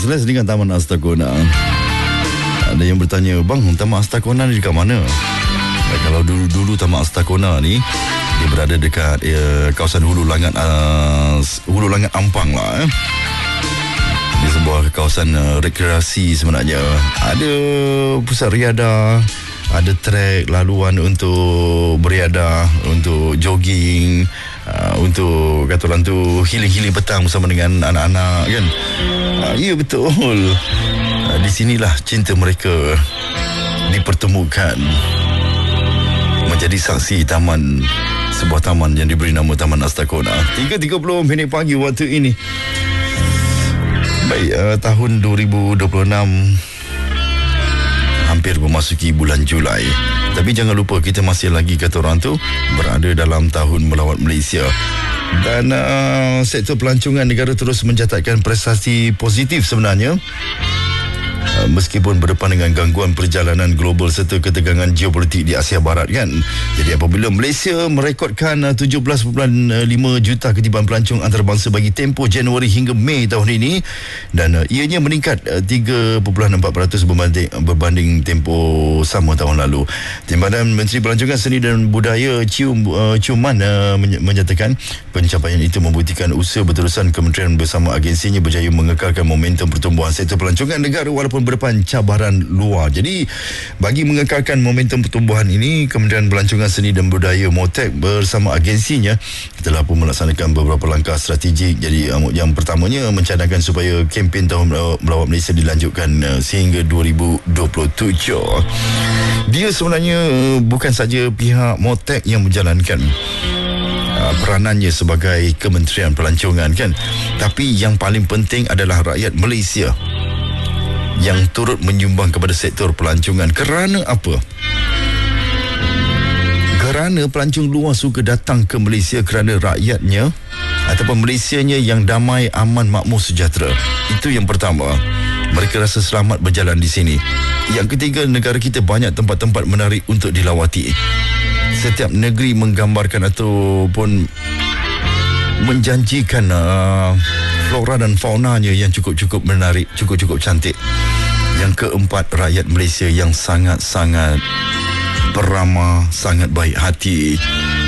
Selesa dengan Taman Astakona. Ada yang bertanya, bang, Taman Astakona ni dekat mana? Kalau dulu Taman Astakona ni dia berada dekat kawasan Hulu Langat Ampang lah. Di sebuah kawasan rekreasi sebenarnya. Ada pusat riadah, ada trek laluan untuk beriadah, untuk jogging, untuk kata orang tu healing petang bersama dengan anak-anak kan. Ya betul. Di sinilah cinta mereka dipertemukan menjadi saksi sebuah taman yang diberi nama Taman Astakona. 3.30 minit pagi waktu ini. Baik, tahun 2026 hampir memasuki bulan Julai. Tapi jangan lupa, kita masih lagi, kata orang tu, berada dalam tahun melawat Malaysia. Dan sektor pelancongan negara terus mencatatkan prestasi positif sebenarnya. Meskipun berdepan dengan gangguan perjalanan global serta ketegangan geopolitik di Asia Barat kan. Jadi apabila Malaysia merekodkan 17.5 juta ketiban pelancong antarabangsa bagi tempoh Januari hingga Mei tahun ini, dan ianya meningkat 3.4% berbanding tempoh sama tahun lalu. Timbalan Menteri Pelancongan Seni dan Budaya Ciuman menyatakan pencapaian itu membuktikan usaha berterusan kementerian bersama agensinya berjaya mengekalkan momentum pertumbuhan sektor pelancongan negara walaupun berdepan cabaran luar. Jadi bagi mengekalkan momentum pertumbuhan ini, Kementerian Pelancongan Seni dan Budaya MOTEK bersama agensinya telah pun melaksanakan beberapa langkah strategik. Jadi yang pertamanya mencadangkan supaya kempen Tahun Melawat Malaysia dilanjutkan sehingga 2027. Dia sebenarnya bukan saja pihak MOTEK yang menjalankan peranannya sebagai Kementerian Pelancongan kan, tapi yang paling penting adalah rakyat Malaysia yang turut menyumbang kepada sektor pelancongan. Kerana apa? Kerana pelancong luar suka datang ke Malaysia kerana rakyatnya ataupun Malaysianya yang damai, aman, makmur, sejahtera. Itu yang pertama. Mereka rasa selamat berjalan di sini. Yang ketiga, negara kita banyak tempat-tempat menarik untuk dilawati. Setiap negeri menggambarkan ataupun menjanjikan flora dan faunanya yang cukup-cukup menarik, cukup-cukup cantik. Yang keempat, rakyat Malaysia yang sangat-sangat beramah, sangat baik hati.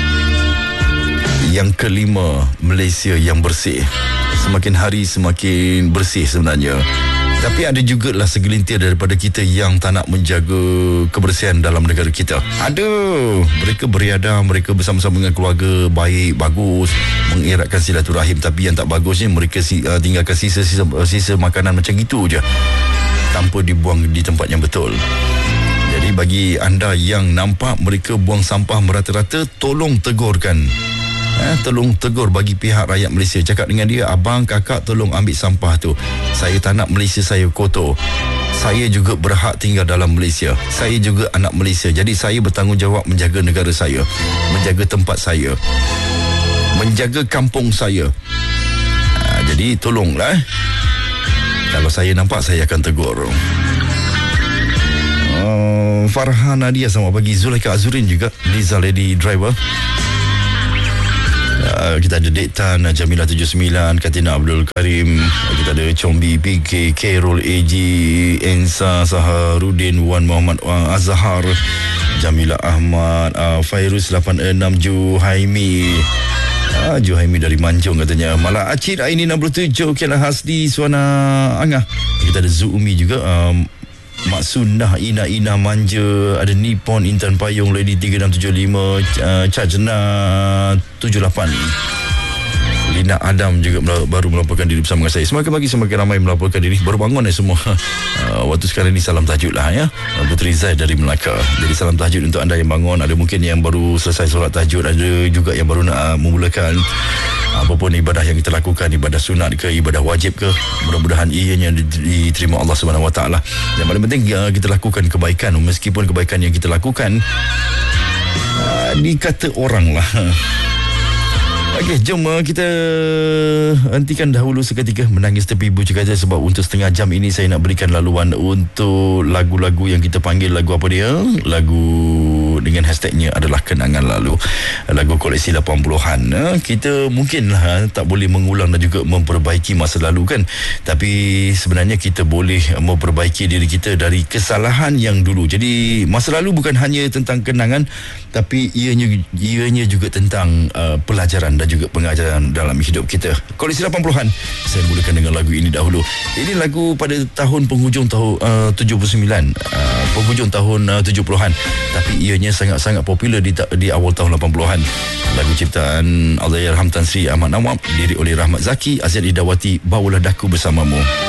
Yang kelima, Malaysia yang bersih. Semakin hari semakin bersih sebenarnya. Tapi ada jugalah segelintir daripada kita yang tak nak menjaga kebersihan dalam negara kita. Ada, mereka beriadah, mereka bersama-sama dengan keluarga, baik, bagus, mengeratkan silaturahim. Tapi yang tak bagusnya, mereka tinggalkan sisa makanan macam itu je, tanpa dibuang di tempat yang betul. Jadi bagi anda yang nampak mereka buang sampah merata-rata, tolong tegurkan. Tolong tegur bagi pihak rakyat Malaysia. Cakap dengan dia, abang, kakak, tolong ambil sampah tu. Saya tak nak Malaysia saya kotor. Saya juga berhak tinggal dalam Malaysia. Saya juga anak Malaysia. Jadi saya bertanggungjawab menjaga negara saya, menjaga tempat saya, menjaga kampung saya. Jadi tolonglah. Kalau saya nampak, saya akan tegur. Farhan Nadia, selamat pagi. Zulaika Azurin juga, Liza Lady Driver. Kita ada Dektan, Jamilah 79, Katina Abdul Karim. Kita ada Combi PK, Kerol AG, Ensa Saharudin, Wan Muhammad Azhar, Jamilah Ahmad, Fairuz 86, Juhaimi. Juhaimi dari Manjung katanya. Malah Acid Aini 67, Kela Hasdi Suana Angah. Kita ada Zuumi juga, Mak Sunnah, Ina Manja, ada Nippon, Intan Payung, Lady 3675, Cajna 78. Lina Adam juga baru melaporkan diri bersama dengan saya. Semakin pagi semakin ramai melaporkan diri. Baru bangun semua. Waktu sekarang ni salam tahajud lah ya. Puteri Zai dari Melaka. Jadi salam tahajud untuk anda yang bangun. Ada mungkin yang baru selesai solat tahajud, ada juga yang baru nak memulakan. Apapun ibadah yang kita lakukan, ibadah sunat ke, ibadah wajib ke, mudah-mudahan ianya diterima Allah SWT. Yang paling penting kita lakukan kebaikan. Meskipun kebaikan yang kita lakukan dikata orang lah, Okey, jom kita hentikan dahulu seketika menangis tepi bucu kaca, sebab untuk setengah jam ini saya nak berikan laluan untuk lagu-lagu yang kita panggil lagu apa dia? Lagu dengan hashtagnya adalah kenangan lalu. Lagu koleksi 80-an. Kita mungkinlah tak boleh mengulang dan juga memperbaiki masa lalu kan. Tapi sebenarnya kita boleh memperbaiki diri kita dari kesalahan yang dulu. Jadi masa lalu bukan hanya tentang kenangan, tapi ianya juga tentang pelajaran dan juga pengajaran dalam hidup kita. Koleksi 80-an, saya mulakan dengan lagu ini dahulu. Ini lagu pada tahun penghujung tahun 79, penghujung tahun 70-an, tapi ianya sangat-sangat popular di awal tahun 80-an. Lagu ciptaan Allahyarham Tan Sri Ahmad Nawab, lirik oleh Rahmat Zaki, Aziz Idawati, Bawalah Daku Bersamamu.